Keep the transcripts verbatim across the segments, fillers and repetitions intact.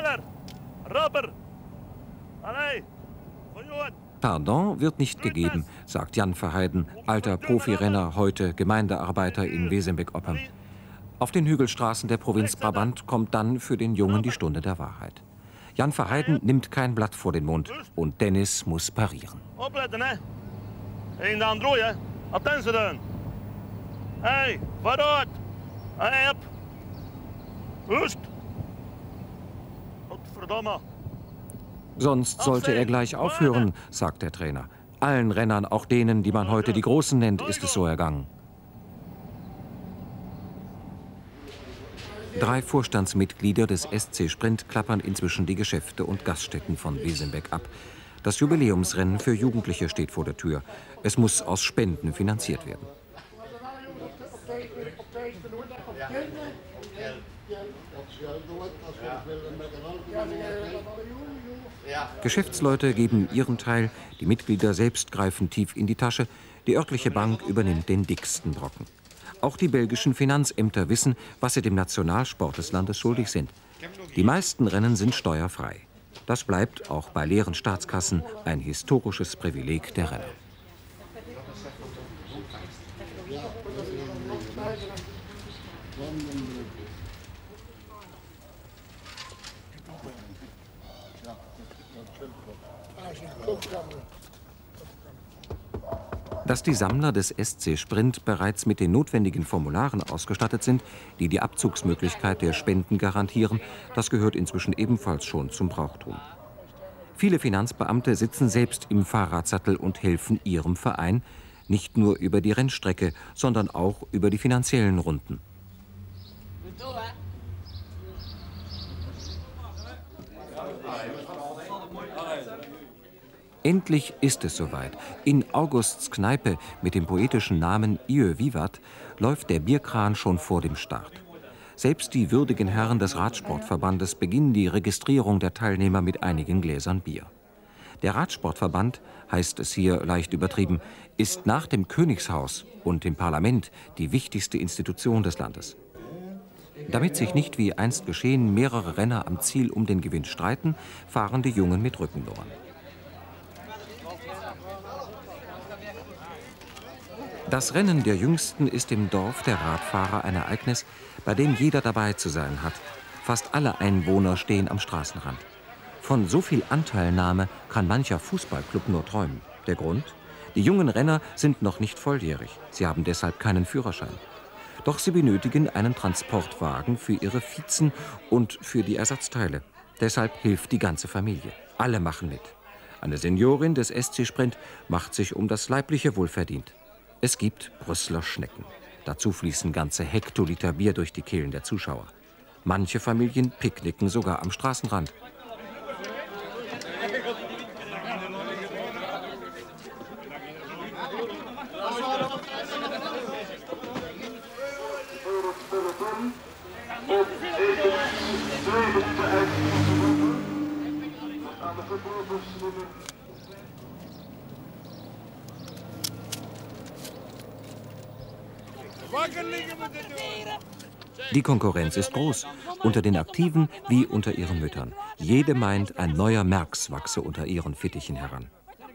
Pardon wird nicht gegeben, sagt Jan Verheiden, alter Profirenner, heute Gemeindearbeiter in Wesenbeek-Oppem. Auf den Hügelstraßen der Provinz Brabant kommt dann für den Jungen die Stunde der Wahrheit. Jan Verheiden nimmt kein Blatt vor den Mund und Dennis muss parieren. Hey, vooruit! Hey, up! Rust! Godverdomme! Sonst sollte er gleich aufhören, sagt der Trainer. Allen Rennern, auch denen, die man heute die Großen nennt, ist es so ergangen. Drei Vorstandsmitglieder des S C Sprint klappern inzwischen die Geschäfte und Gaststätten von Wesenbeek ab. Das Jubiläumsrennen für Jugendliche steht vor der Tür. Es muss aus Spenden finanziert werden. Geschäftsleute geben ihren Teil, die Mitglieder selbst greifen tief in die Tasche, die örtliche Bank übernimmt den dicksten Brocken. Auch die belgischen Finanzämter wissen, was sie dem Nationalsport des Landes schuldig sind. Die meisten Rennen sind steuerfrei. Das bleibt auch bei leeren Staatskassen ein historisches Privileg der Renner. Dass die Sammler des S C Sprint bereits mit den notwendigen Formularen ausgestattet sind, die die Abzugsmöglichkeit der Spenden garantieren, das gehört inzwischen ebenfalls schon zum Brauchtum. Viele Finanzbeamte sitzen selbst im Fahrradsattel und helfen ihrem Verein, nicht nur über die Rennstrecke, sondern auch über die finanziellen Runden. Endlich ist es soweit. In Augusts Kneipe mit dem poetischen Namen Iö Vivat läuft der Bierkran schon vor dem Start. Selbst die würdigen Herren des Radsportverbandes beginnen die Registrierung der Teilnehmer mit einigen Gläsern Bier. Der Radsportverband, heißt es hier leicht übertrieben, ist nach dem Königshaus und dem Parlament die wichtigste Institution des Landes. Damit sich nicht wie einst geschehen mehrere Renner am Ziel um den Gewinn streiten, fahren die Jungen mit Rückennummern. Das Rennen der Jüngsten ist im Dorf der Radfahrer ein Ereignis, bei dem jeder dabei zu sein hat. Fast alle Einwohner stehen am Straßenrand. Von so viel Anteilnahme kann mancher Fußballclub nur träumen. Der Grund? Die jungen Renner sind noch nicht volljährig. Sie haben deshalb keinen Führerschein. Doch sie benötigen einen Transportwagen für ihre Vizen und für die Ersatzteile. Deshalb hilft die ganze Familie. Alle machen mit. Eine Seniorin des S C Sprint macht sich um das leibliche Wohl verdient. Es gibt Brüsseler Schnecken. Dazu fließen ganze Hektoliter Bier durch die Kehlen der Zuschauer. Manche Familien picknicken sogar am Straßenrand. Die Konkurrenz ist groß, unter den Aktiven wie unter ihren Müttern. Jede meint, ein neuer Merckx wachse unter ihren Fittichen heran.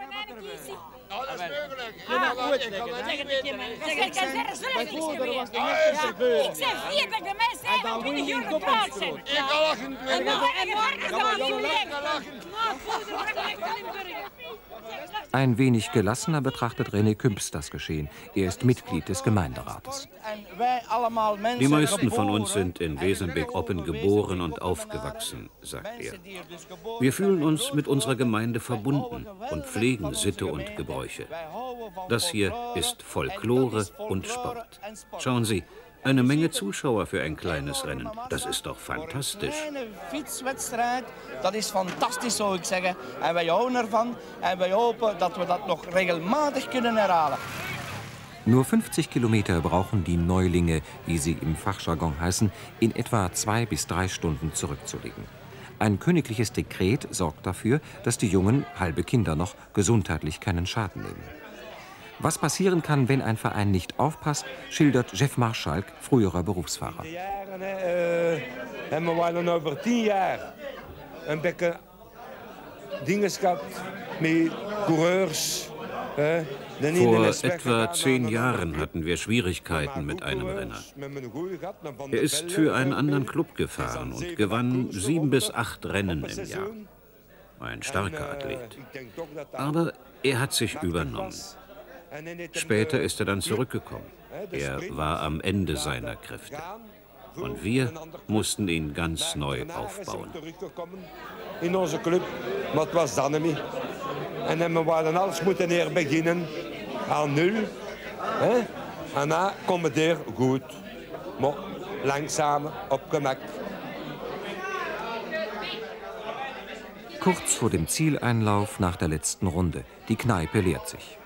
Ein wenig gelassener betrachtet René Kümps das Geschehen. Er ist Mitglied des Gemeinderates. Die meisten von uns sind in Wesenbeek-Oppem geboren und aufgewachsen, sagt er. Wir fühlen uns mit unserer Gemeinde verbunden und pflegen Sitte und Gebräuche. Das hier ist Folklore und Sport. Schauen Sie, eine Menge Zuschauer für ein kleines Rennen. Das ist doch fantastisch. Das ist fantastisch, zou ik zeggen. En wij houden ervan. En wij hopen dat we dat nog regelmatig kunnen herhalen. Nur fünfzig Kilometer brauchen die Neulinge, wie sie im Fachjargon heißen, in etwa zwei bis drei Stunden zurückzulegen. Ein königliches Dekret sorgt dafür, dass die Jungen, halbe Kinder noch, gesundheitlich keinen Schaden nehmen. Was passieren kann, wenn ein Verein nicht aufpasst, schildert Jeff Marschalk, früherer Berufsfahrer. In de jaren, äh, hebben we dan over tien jaar een beetje dingen gehad met coureurs. Vor etwa zehn Jahren hatten wir Schwierigkeiten mit einem Renner. Er ist für einen anderen Club gefahren und gewann sieben bis acht Rennen im Jahr. Ein starker Athlet. Aber er hat sich übernommen. Später ist er dann zurückgekommen. Er war am Ende seiner Kräfte. Und wir mussten ihn ganz neu aufbauen. In onze club, maar het was dan niet. En we wilden alles moeten neer beginnen aan nul. En dan komt het er goed. Maar langzaam, op gemak. Kurz vor dem Zieleinlauf nach der letzten Runde. Die Kneipe leert sich.